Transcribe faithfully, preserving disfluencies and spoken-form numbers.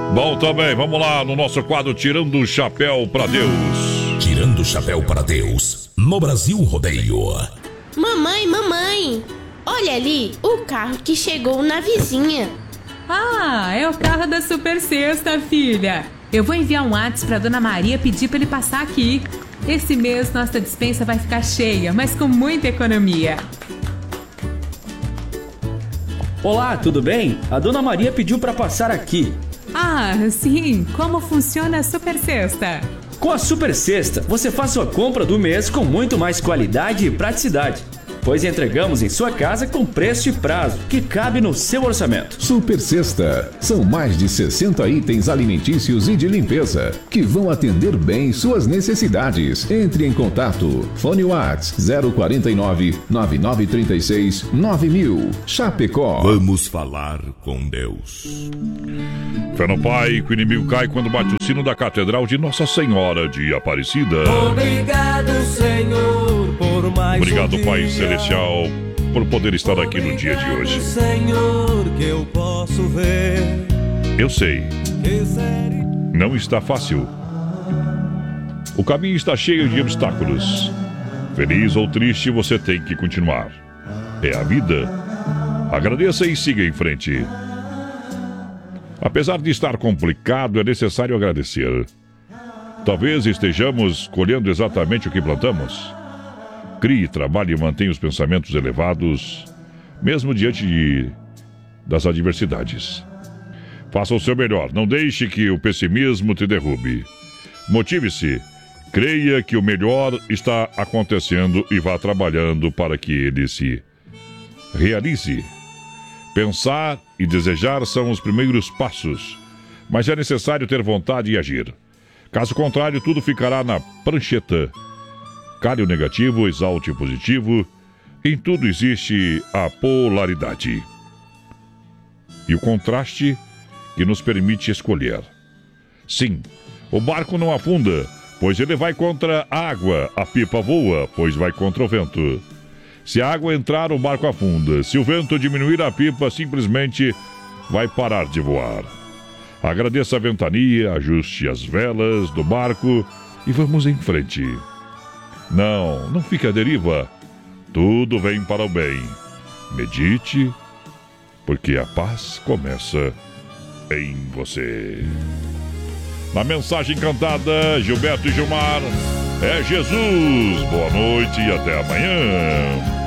Bom também, vamos lá no nosso quadro Tirando o Chapéu pra Deus. Tirando o Chapéu para Deus, no Brasil Rodeio. Mamãe, mamãe, olha ali o carro que chegou na vizinha. Ah, é o carro da Super Sexta, filha. Eu vou enviar um WhatsApp pra Dona Maria pedir pra ele passar aqui. Esse mês nossa despensa vai ficar cheia, mas com muita economia. Olá, tudo bem? A Dona Maria pediu pra passar aqui. Ah, sim. Como funciona a Super Sexta? Com a Super Sexta, você faz sua compra do mês com muito mais qualidade e praticidade, pois entregamos em sua casa com preço e prazo que cabe no seu orçamento. Super Sexta. São mais de sessenta itens alimentícios e de limpeza que vão atender bem suas necessidades. Entre em contato. Fone Whats zero quarenta e nove, nove nove trinta e seis, nove mil. Chapecó. Vamos falar com Deus. Fé no Pai, que o inimigo cai quando bate o sino da Catedral de Nossa Senhora de Aparecida. Obrigado, Senhor, por mais Obrigado, um Pai dia. Celestial, por poder estar aqui no dia de hoje. Senhor, que eu posso ver. Eu sei, não está fácil. O caminho está cheio de obstáculos. Feliz ou triste, você tem que continuar. É a vida. Agradeça e siga em frente. Apesar de estar complicado, é necessário agradecer. Talvez estejamos colhendo exatamente o que plantamos. Crie, trabalhe e mantenha os pensamentos elevados, mesmo diante de, das adversidades. Faça o seu melhor, não deixe que o pessimismo te derrube. Motive-se, creia que o melhor está acontecendo e vá trabalhando para que ele se realize. Pensar e desejar são os primeiros passos, mas é necessário ter vontade e agir. Caso contrário, tudo ficará na prancheta. Cale o negativo, exalte o positivo. Em tudo existe a polaridade e o contraste que nos permite escolher. Sim, o barco não afunda, pois ele vai contra a água. A pipa voa, pois vai contra o vento. Se a água entrar, o barco afunda. Se o vento diminuir, a pipa simplesmente vai parar de voar. Agradeça a ventania, ajuste as velas do barco e vamos em frente. Não, não fique à deriva. Tudo vem para o bem. Medite, porque a paz começa em você. Na mensagem cantada, Gilberto e Gilmar, é Jesus. Boa noite e até amanhã.